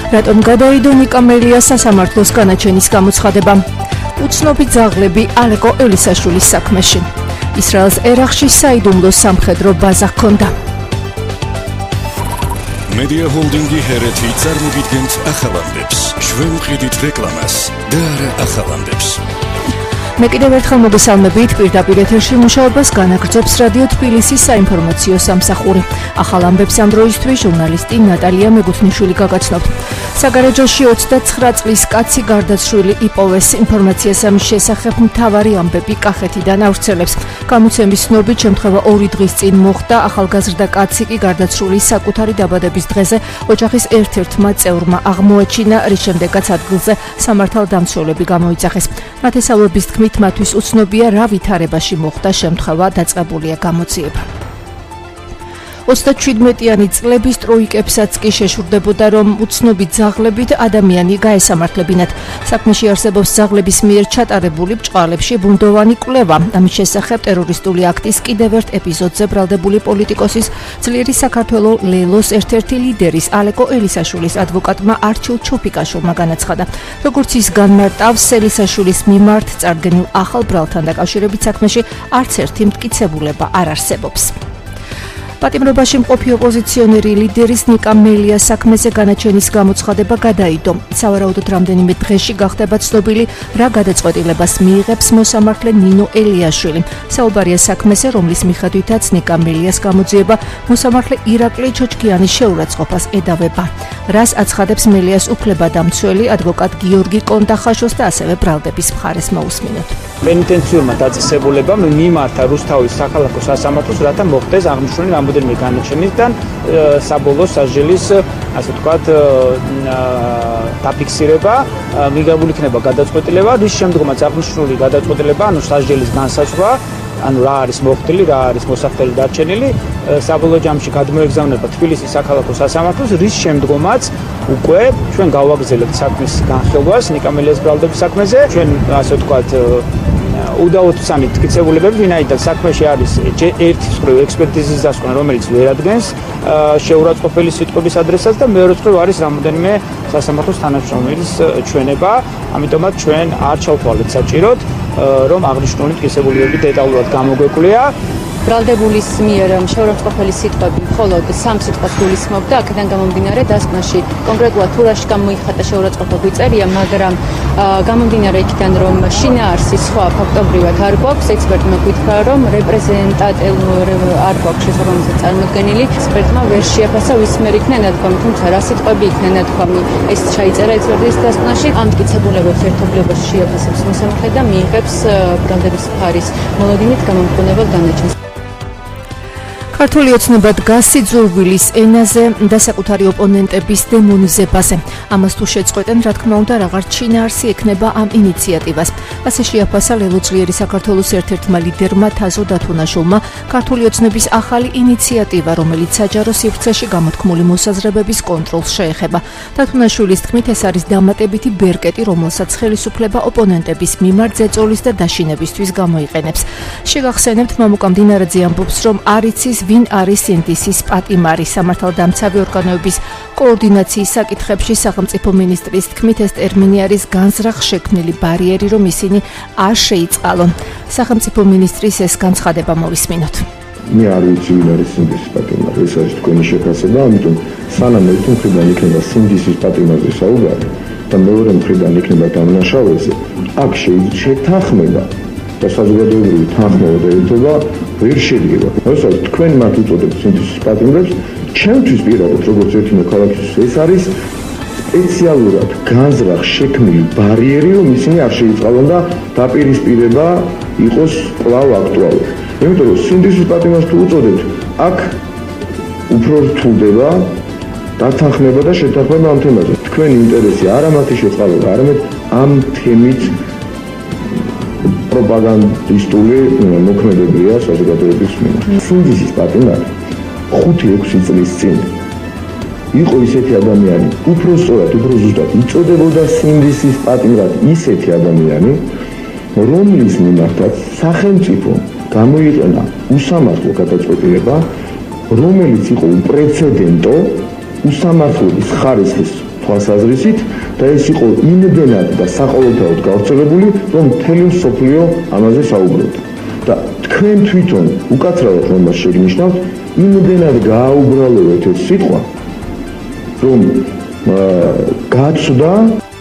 რატომ გადაიდო ნიკა მელიას სასამართლოს განაჩენის გამოცხადება. უცნობი ძაღლები ალეკო ელისაშვილის საქმეში. ისრაელს ერაყში საიდუმლო სამხედრო ბაზა ჰქონდა. Media Holdingi Hereti წარმოგიდგენთ ახალამდებს. ჩვენ ვყიდით რეკლამას და არა ახალამდებს. მე კიდევ ერთხელ მოგესალმებით პირდაპირ ეთერში მუშაობას განაგრძობს რადიო თბილისის საინფორმაციო სამსახური. ახალ ამბებს ამ დროისთვის ჟურნალისტი ნატალია მეგუთნიშვილი გაგაცნობთ. საგარეჯოში 29 წლის კაცი გარდაცვლილი იპოვეს. ინფორმაციას ამის შესახებ მთავარი ამბები კახეთიდან ავრცელებს. გამოცემის ცნობით შემთხვევა 2 დღის წინ მოხდა. ახალგაზრდა კაცი კი გარდაცვლილი საკუთარი დაბადების დღეზე ოჯახის ერთ-ერთმა წევრმა აღმოაჩინა, რის შემდეგაც ადგილზე სამართალდამცველები გამოიძახეს. ნათესავების თქმით, მათთვის უცნობია რა ვითარებაში მოხდა შემთხვევა, დაწყებულია გამოძიება. 37-იანი წლების ტროიკებსაც კი შეშურდებოდა, რომ უცნობი ძაღლებით ადამიანი გაესამართლებინათ. საქმეში არსებობს ძაღლების მიერ ჩატარებული ბრჭყალებში ბუნდოვანი კვლევა. ამის შესახებ ტერორისტული აქტის კიდევ ერთ ეპიზოდზე ბრალდებული პოლიტიკოსის ძლიერი საქართველოს ლელოს ერთ-ერთი ლიდერის ალეკო ელისაშვილის ადვოკატმა არჩილ ჩოფიკაშვილმა განაცხადა. როგორც ის განმარტავს, ელისაშვილის მიმართ წარდგენილ ახალ ბრალთან დაკავშირებით საქმეში არც ერთი მტკიცებულება არ არსებობს. პატიმრობაში მყოფი ოპოზიციონერი ლიდერის ნიკა მელიას საქმეზე განაჩენის გამოცხადება გადაიდო. სავარაუდოდ რამდენიმე დღეში გახდება ცნობილი, რა გადაწყვეტილებას მიიღებს მოსამართლე ნინო ელიაშვილი. საუბარია საქმეზე, რომლის მიხედვითაც ნიკა მელიას გამოძიება მოსამართლე ირაკლი ჩოჩქიანის შეურაცხყოფას ედავება. რას აცხადებს მელიას უფლებადამცველი ადვოკატ გიორგი კონდახაშოს და ასევე ბრალდების მხარეს მოусმინოთ. პენიტენციურმა დაწესებულებამ მიმართა რუსთავის საქალაქო სასამართლოს, რათა მოხდეს აღნიშნული რამოდენიმე განაჩენისგან საბოლოო სასჯელის, ასე ვთქვათ, დაფიქსირება, მიღებული იქნება გადაწყვეტილება, რის შემდგომაც აღნიშნული გადაწყვეტილება, ანუ სასჯელის განსაზღვრა, ანუ რა არის მოხდილი, რა არის მოსახდელი დარჩენილი, საბოლოო ჯამში გადმოეგზავნება თბილისის საქალაქო სასამართლოს, რის შემდგომაც უკვე ჩვენ გავაგრძელებთ საქმის განხილვას ნიკა მელიას ბრალდების საქმეზე. ჩვენ, ასე ვთქვათ, უდაოდ-სამი მტკიცებულებები, ვინაიდან საქმეში არის ერთი მხრივ ექსპერტიზის დასკვნა, რომელიც ვერ ადგენს შეურაცხყოფელი სიტყვების ადრესას და მეორე მხრივ არის რამოდენიმე სასამართლოს თანამშრომლის ჩვენება, ამიტომაც ჩვენ არ ჩავთვალეთ საჭიროდ, რომ აღნიშნული მტკიცებულებები დეტალურად გამოგვეკვლიათ. ბრალდებულის მიერ შეურაცხყოფელი სიტყვები მხოლოდ 3 სიტყვას გულისხმობდა, აქედან გამომდინარე დასკვნაში კონკრეტულად თუ რაში გამოიხატა შეურაცხყოფა გვიწერია, მაგრამ გამომდინარე იქიდან, რომ შინაარსი სხვა ფაქტობრივად არ გვაქვს, ექსპერტმა გითხრა, რომ რეპრეზენტატიული არ გვაქვს შესაბამისად წარმოდგენილი, ექსპერტმა ვერ შეაფასა ვის მიერ იქნა ნათქვამი, თუმცა რა სიტყვები იქნა ნათქვამი, ეს ჩაიწერა ექსპერტის დასკვნაში. ამ მტკიცებულებებს ერთობლიობაში შეაფასებს მოსამართლე და მიიღებს ბრალდების მხარის მოლოდინით გამომხმარებელ განაჩენს. ქართული ოცნება დგას სიძულვილის ენაზე და საკუთარი ოპონენტების დემონიზებაზე. ამას თუ შეწყვეტენ, რა თქმა უნდა, რაღაც შინაარსი ექნება ამ ინიციატივას. ასე შეაფასა ლელო ძლიერი საქართველოს ერთ-ერთმა ლიდერმა თაზო დათუნაშვილმა ქართული ოცნების ახალი ინიციატივა, რომელიც საჯარო სივრცეში გამოთქმული მოსაზრებების კონტროლს შეეხება. დათუნაშვილის თქმით, ეს არის დამატებითი ბერკეტი, რომელსაც ხელისუფლება ოპონენტების მიმართ ზეწოლის და დაშინებისთვის გამოიყენებს. შეგახსენებთ, მამუკა მდინარაძე ამბობს, რომ არ იცის ვინ არის სინდისის პატიმარი. სამართალდამცავი ორგანოების კოორდინაციის საკითხებში სახელმწიფო მინისტრის თქმით, ეს ტერმინი არის განზრახ შექმნილი ბარიერი, რომ ისინი არ შეიწყალონ. სახელმწიფო მინისტრის ეს განცხადება მოვისმინოთ. მე არ ვიცი ვინ არის სინდისის პატიმარი, ეს არის თქვენი შეფასება, ამიტომ სანამ ერთი მხრიდან იქნება სინდისის პატიმარზე საუბარი და მეორე მხრიდან იქნება დამნაშავეზე, აქ შეთანხმება და საზოგადოებრივი თანხმობა და ერთობა ვერ შედგება. როდესაც თქვენ მათ უწოდებთ სინდისის პატიმრებს, ჩემთვის პირადად როგორც ერთი მოქალაქისთვის ეს არის სპეციალურად განზრახ შექმნილი ბარიერი, რომ ისინი არ შეიწყალონ და დაპირისპირება იყოს კვლავ აქტუალური. იმიტომ რომ სინდისის პატიმარს თუ უწოდებთ, აქ უფრო რთულდება დათანხმება და შეთანხმება ამ თემაზე. თქვენი ინტერესი არა მათი შეწყალება, არამედ ამ თემით პროპაგანდისტული მოქმედებია საზოგადოების მიმართ. სინდისის პატიმარი 5-6 წლის წინ იყო ისეთი ადამიანი, უფრო სწორად, უფრო ზუსტად იწოდებოდა სინდისის პატიმრად ისეთი ადამიანი, რომლის მიმართაც სახელმწიფო გამოიყენა უსამართლო გადაწყვეტილება, რომელიც იყო უპრეცედენტო უსამართლობის ხარისხის თვალსაზრისით და ეს იყო იმდენად და საყოველთაოდ გავრცელებული, რომ მთელი მსოფლიო ამაზე საუბრობდა. და თქვენ თვითონ უკაცრავად მომას შეგნიშნავთ, იმდენად გააუბრალოეთ ეს სიტყვა, რომ გაცდა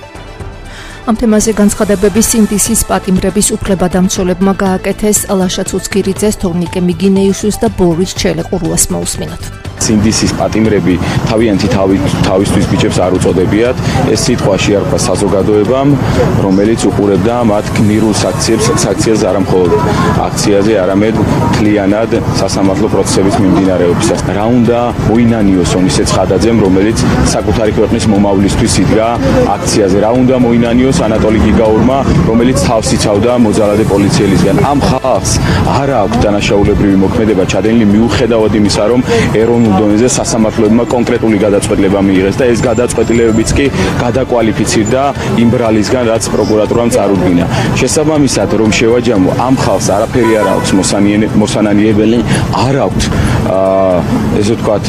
ამ თემაზე განცხადებები სინდისის პატიმრების უფლებადამცველებმა გააკეთეს ლაშა ცუცქირიძეს, თორნიკე მიგინეიშვილი და ბორის ჩელეყურუას მოусმინოთ. სინდისის პატიმრები თავიანთი თავისთვის ბიჭებს არ უწოდებიათ. ეს სიტყვა შეარქვა საზოგადოებამ, რომელიც უყურებდა მათ გმირულ აქციებს არა მხოლოდ აქციაზე, არამედ მთლიანად სასამართლო პროცესების მიმდინარეობისას. რა უნდა მოინანიოს ონისე ცხადაძემ, რომელიც საკუთარი ქვეყნის მომავლისთვის იდგა აქციაზე. რა უნდა მოინანიოს ანატოლი გიგაურმა, რომელიც თავს იცავდა მოძალადე პოლიციელისგან. ამ ხალხს არ აქვს დანაშაულებრივი მოქმედება ჩადენილი მიუხედავად იმისა, რომ ეროვნულ დონეზე სასამართლოებმა კონკრეტული გადაწყვეტილება მიიღეს და ეს გადაწყვეტილებებიც კი გადაკვალიფიცირდა იმ ბრალისგან, რაც პროკურატურამ წარუდგინა. შესაბამისად, რომ შევაჯამო, ამ ხალხს არაფერი არ აქვს მოსანანიებელი, არ აქვს ესე ვთქვათ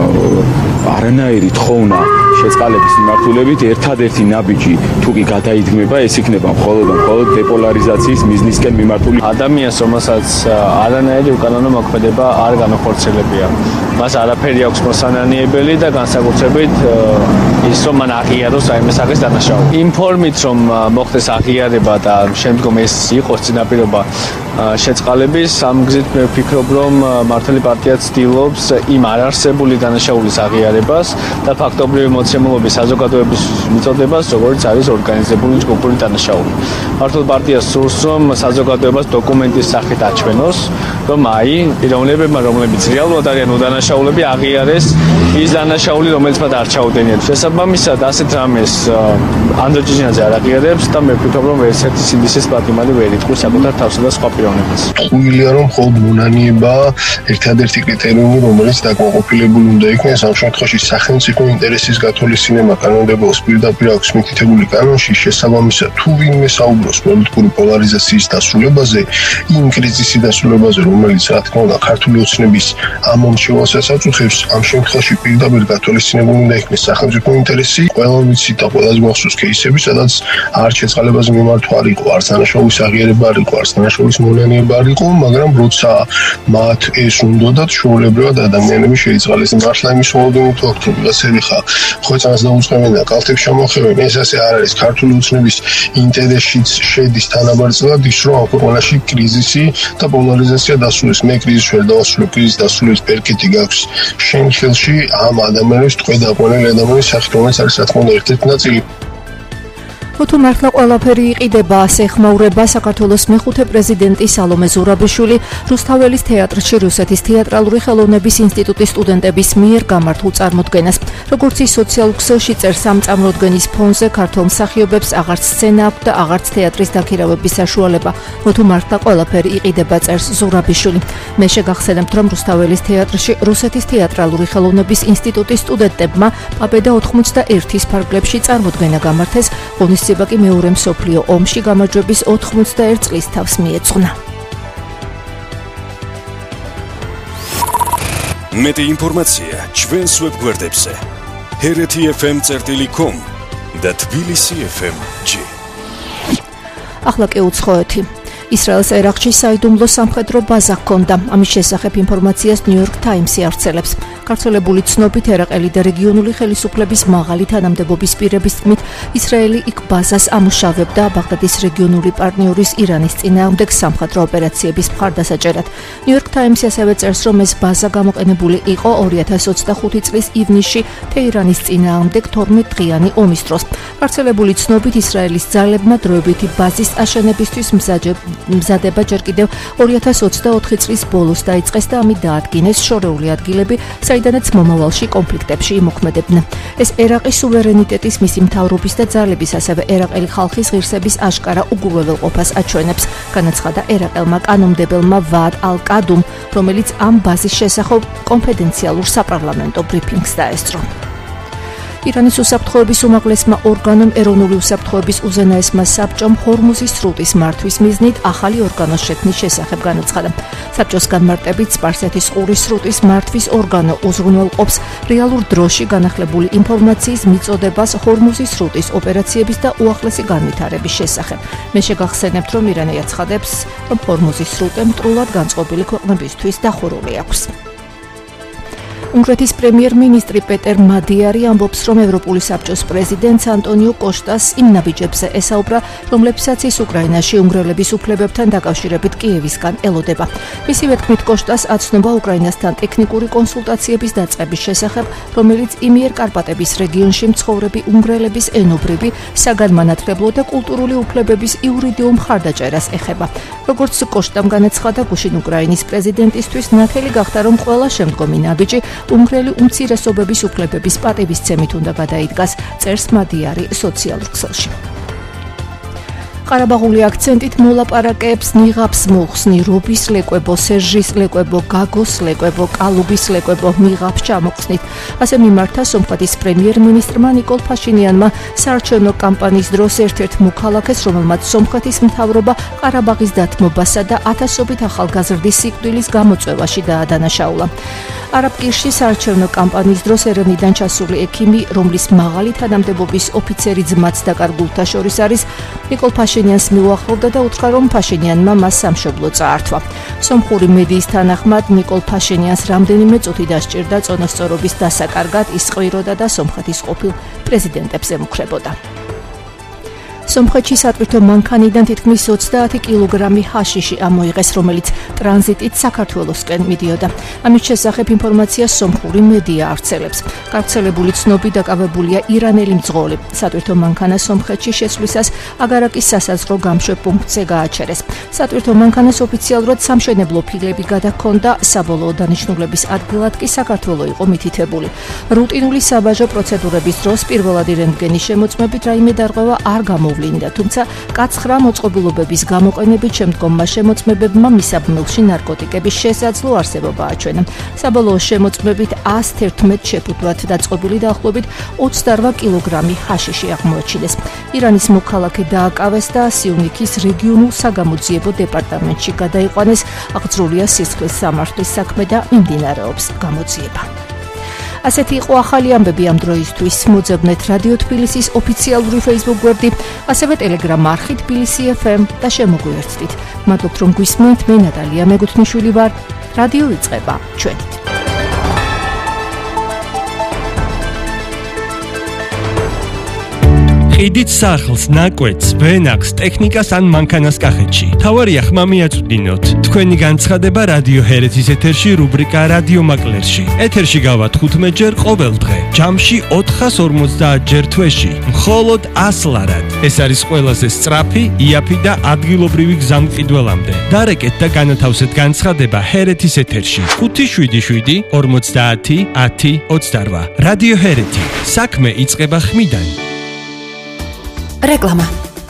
არანაირი თხოვნა შეწყალების მიმართულებით. ერთადერთი ნაბიჯი თუ კი გადაიდგმება, ეს იქნება მხოლოდ დეპოლარიზაციის მიზნისკენ მიმართული. ადამიანს, რომელსაც არანაირი უკანონო მოქმედება არ განახორციელებია, მას არაფერი აქვს მოსანანიებელი და განსაკუთრებით ის, რომ მან აღიაროს რაიმე სახის დანაშაული. იმ ფორმით, რომ მოხდეს აღიარება და შემდგომ ეს იყოს წინაპირობა შეწყალების, ამ გზით მე ვფიქრობ, რომ მართალი პარტია ცდილობს იმ არარსებული დანაშაულის აღიარებას და ფაქტობრივი მოცემულობის საზოგადოების მიწოდებას, როგორც არის ორგანიზებული ჯგუფური დანაშაული. მართალ პარტიას სურს, რომ საზოგადოებას დოკუმენტის სახით აჩვენოს, რომ აი, პიროვნებებმა, რომლებიც რეალურად არიან უდანაშაულები, აღიარეს ის დანაშაული, რომელიც მათ არ ჩაუდენიათ. შესაბამისად, ასეთ რამეს ანდრო ჭიჭინაძე არ აღიარებს და მე ვფიქრობ, რომ ერთ-ერთი სინდისის პატიმარი ვერ იტყვის საკუთარ თავსა და სხვა პიროვნებას. ღვიძლია, რომ მხოლოდ მონანიება ერთადერთი კრიტერიუმი, რომელიც დაკმაყოფილებული უნდა იქნეს, ამ შემთხვევაში სახელმწიფო ინტერესის გათვალისწინება კანონმდებლობის პირდაპირ აქვს მითითებული კანონში. შესაბამისად, თუ ვინმე საუბრობს პოლიტიკური პოლარიზაციის დასრულებაზე, იმ კრიზისის დასრულებაზე, რომელიც რა თქმა უნდა ქართული ოცნების ამომრჩევლასაც აწუხებს, ამ შემთხვევაში პირდაპირ გათვალისწინებული უნდა იქნეს სახელმწიფო ინტერესი. ყველა ვიცით და ყველას გვახსოვს кейსები, სადაც არც შეწყალებაზე მიმართვა არ იყო, არც დანაშაულის აღიარება არ იყო, არც დანაშაულის მონანიება არ იყო, მაგრამ როცა მათ ეს უნდათ, ჩვეულებრივად ადამიანები შეიწყალეს. მართლა იმის მოლოდინი თუ აქვს, რომ ვიღაცები ხა ხოჭანას დაუწყებენ და კალთებს შემოხევენ, ეს ასე არ არის. ქართული ოცნების ინტერესშიც შედის თანაბარწლად ის, რომ ამ ქვეყანაში კრიზისი და პოლარიზაცია დასრულდეს. მე კრიზისს ვერ დავასრულებ, კრიზისის დასრულების პერკეტი გაქვს შენ ხელში ამ ადამიანების ტყვე დაყვანილი ადამიანის სახით, რომელიც არის რა თქმა უნდა ერთ-ერთი ნაწილი. თუ მართლა ყველაფერი იყიდება, ასე ხმაურება საქართველოს მეხუთე პრეზიდენტი სალომე ზურაბიშვილი რუსთაველის თეატრში რუსეთის თეატრალური ხელოვნების ინსტიტუტის სტუდენტების მიერ გამართულ წარმოდგენას. როგორც ის სოციალურ ქსელში წერს, ამ წარმოდგენის ფონზე ქართულ მსახიობებს აღარც სცენა აქვთ და აღარც თეატრის დაქირავების საშუალება. თუ მართლა ყველაფერი იყიდება, წერს ზურაბიშვილი. მე შეგახსენებთ, რომ რუსთაველის თეატრში რუსეთის თეატრალური ხელოვნების ინსტიტუტის სტუდენტებმა პაბედა 91-ის ფარგლებში წარმოდგენა გამართეს, ღონისძიება კი მეორე მსოფლიო ომში გამარჯვების 91 წლის თავს მიეძღვნა. მეტი ინფორმაცია ჩვენს ვებგვერდებზე hrt.fm.com და tbilisi.fm.g. ახლა კი უცხოეთი. ისრაელს ერაყში საიდუმლო სამხედრო ბაზა ჰქონდა. ამის შესახებ ინფორმაციას New York Times-ი ავრცელებს. გავრცელებული ცნობით ერაყელი და რეგიონული ხელისუფლების მაღალი თანამდებობის პირების თქმით, ისრაელი იქ ბაზას ამუშავებდა ბაღდადის რეგიონული პარტნიორის ირანის წინააღმდეგ სამხედრო ოპერაციების მხარდასაჭერად. New York Times-ი ასევე წერს, რომ ეს ბაზა გამოყენებული იყო 2025 წლის ივნისში თეირანის წინააღმდეგ 12 დღიანი ომის დროს. გავრცელებული ცნობით, ისრაელის ძალებმა დროებითი ბაზის აშენებისთვის მზადება ჯერ კიდევ 2024 წლის ბოლოს დაიწყეს და ამით დაადგინეს შორეული ადგილები, საიდანაც მომავალში კონფლიქტებში იმოქმედებდნენ. ეს ერაყის სუვერენიტეტის, მისი მთავრობის და ძალების, ასევე ერაყელი ხალხის ღირსების აშკარა უგულებელყოფას აჩვენებს, განაცხადა ერაყელმა კანონმდებელმა ვაად ალ-კადუმ, რომელიც ამ ბაზის შესახებ კონფიდენციალურ საპარლამენტო ბრიფინგს დაესწრო. ირანის უსაფრთხოების უმაღლესმა ორგანომ ეროვნული უსაფრთხოების უზენაესმა საბჭომ ჰორმუზის სრუტის მართვის მიზნით ახალი ორგანოს შექმნის შესახებ განაცხადა. საბჭოს განმარტებით სპარსეთის ყურის სრუტის მართვის ორგანო უზრუნველყოფს რეალურ დროში განახლებული ინფორმაციის მიწოდებას ჰორმუზის სრუტის ოპერაციების და უახლესი განვითარების შესახებ. მე შეგახსენებთ, რომ ირანი აცხადებს, რომ ჰორმუზის სრუტე მტრულად განწყობილი ქვეყნებისთვის დახურული აქვს. უნგრეთის პრემიერ-მინისტრი პეტერ მადიარი ამბობს, რომ ევროპული საბჭოს პრეზიდენტს ანტონიო კოშტას იმ ნაბიჯებზე ესაუბრა, რომლებსაც ის უკრაინაში უნგრელების უფლებებთან დაკავშირებით კიევისგან ელოდება. მისივე თქმით, კოშტას აცნობა უკრაინასთან ტექნიკური კონსულტაციების დაწყების შესახებ, რომელიც იმიერკარპატების რეგიონში მცხოვრები უნგრელების ენობრივი, საგანმანათლებლო და კულტურული უფლებების იურიდიულ მხარდაჭერას ეხება. როგორც კოშტამ განაცხადა, გუშინ უკრაინის პრეზიდენტისთვის ნათელი გახდა, რომ ყველა შემდგომი ნაბიჯი უნგრელი უმცირესობების უფლებების პატივისცემით უნდა გადაიდგას, წერს მადიარი სოციალურ ქსელში. ყარაბაღული აქცენტით მოლაპარაკეებს ნიღაბს მოხსნი რობის ლეკვებო, სერჟის ლეკვებო, გაგოს ლეკვებო, კალუბის ლეკვებო ნიღაბს ჩამოხსნით. ასე მიმართა სომხეთის პრემიერ-მინისტრმა ნიკოლ ფაშინიანმა საარჩევნო კამპანიის დროს ერთ-ერთ მოქალაქეს, რომელმაც სომხეთის მთავრობა ყარაბაღის დათმობასა და ათასობით ახალგაზრდის სიკვდილის გამოწვევაში დაადანაშაულა. არაბკირში საარჩევნო კამპანიის დროს ერევნიდან ჩასული ექიმი, რომლის მაღალი თანამდებობის ოფიცერი ძმაც დაკარგულთა შორის არის, ნიკოლ ფაშინიანს მიუახლოვდა და უთხრა, რომ ფაშინიანმა მას სამშობლო წაართვა. სომხური მედიის თანახმად, ნიკოლ ფაშინიანს რამდენიმე წუთი დასჭირდა წონასწორობის დასაკარგად, ის ყრიროდა და სომხეთის ყოფილ პრეზიდენტებს ემუქრებოდა. სომხეთში სატვირთო მანქანიდან თითქმის 20 კილოგრამი ჰაშიში ამოიღეს, რომელიც ტრანზიტით საქართველოსკენ მიდიოდა. ამის შესახებ ინფორმაციას სომხური მედია ავრცელებს. გავრცელებული ცნობით დაკავებულია ირანელი მძღოლი. სატვირთო მანქანა სომხეთში შესვლისას აგარაკის სასაზღვრო გამშვებ პუნქტზე გააჩერეს. სატვირთო მანქანას ოფიციალურად სამშენებლო ფილები გადაჰქონდა, საბოლოო დანიშნულების ადგილად კი საქართველო იყო მითითებული. რუტინული საბაჟო პროცედურების დროს პირველადი რენტგენის შემოწმებით რაიმე დარღვევა არ გამოვლინდა. თუმცა კაცხრა მოწყობილობების გამოყენებით შემდგომმა შემოწმებებმა მისაბმილში ნარკოტიკების შესაძლო არსებობა აჩვენა. საბოლოო შემოწმებით 111 შეფუთვად დაწყობილი დაახლოებით 28 კილოგრამი ჰაშიში აღმოაჩინეს. ირანის მოქალაქე დააკავეს და სიუნიქის რეგიონულ საგამოძიებო დეპარტამენტში გადაიყვანეს. აღძრულია სისხლის სამართლის საქმე და მიმდინარეობს გამოძიება. ასეთი იყო ახალი ამბები ამ დროისთვის. მოძებნეთ რადიო თბილისის ოფიციალური Facebook გვერდი, ასევე Telegram არხი თბილისი FM და შემოგვიერთდით. მადლობთ, რომ გვისმენთ. მე ნატალია მეგუთნიშვილი ვარ. რადიო იწყება ჩვენით. ყიდით სახლს, ნაკვეთს, ვენახს, ტექნიკას ან მანქანას კახეთში. თავარია ხმა მიაწვდინოთ. თქვენი განცხადება რადიო ჰერეთის ეთერში რუბრიკა რადიო მაკლერში. ეთერში გავა 15 ჯერ ყოველ დღე. ჯამში 450 ჯერ თვეში. მხოლოდ 100 ლარად. ეს არის ყველაზე სწრაფი, იაფი და ადგილობრივი გზამყიდველამდე. დარეკეთ და განათავსეთ განცხადება ჰერეთის ეთერში. 577 50 10 28. რადიო ჰერეთი. საქმე იწყება ხმიდან. რეკლამა.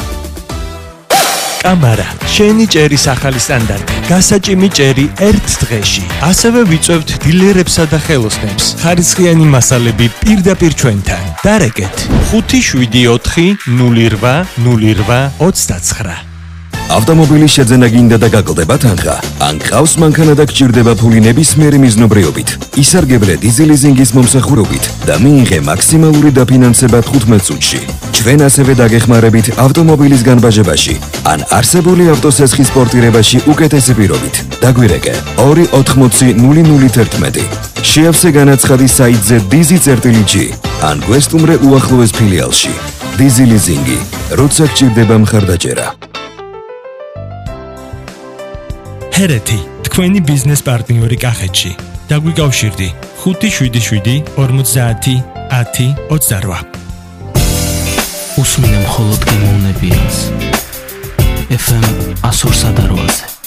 კამარა, შენი ჭერის ახალი სტანდარტი. გასაჭიმი ჭერი ერთ დღეში. ასევე ვიწევთ დილერებსა და ხელოსნებს. ხარისხიანი მასალები პირდაპირ ჩვენთან. დარეკეთ 574 08 08 29. ავტომობილის შეძენა გინდა და გაკლდება თანხა. ან ყავს მანქანა და გჭირდება ფული ნებისმიერი მიზნობრიობით. ისარგებლე დიზელიზინგის მომსახურებით და მიიღე მაქსიმალური დაფინანსება 15 წუთში. ჩვენ ასევე დაგეხმარებით ავტომობილის განბაჟებაში ან არსებული ავტოსესხის პორტირებაში უკეთესი პირობით. დაგვირეკე 280 შეავსე განაცხადი საიტზე dizi.g ან გვესტუმრე უახლოეს ფილიალში. დიზელიზინგი, როცა გჭირდება მხარდაჭერა. ჰერეთი, თქვენი ბიზნეს პარტნიორი კახეთში. დაგვიკავშირდი 577 50 10 28. უსმინე მხოლოდ გემოვნებიანს. FM 102.8